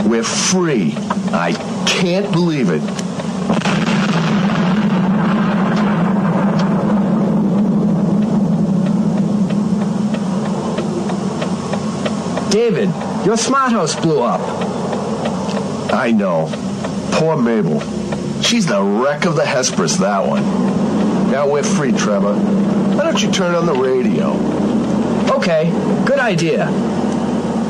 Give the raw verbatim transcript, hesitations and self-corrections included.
We're free. I can't believe it. David, your smart house blew up. I know. Poor Mabel. She's the wreck of the Hesperus, that one. Now we're free, Trevor. Why don't you turn on the radio? Okay, good idea.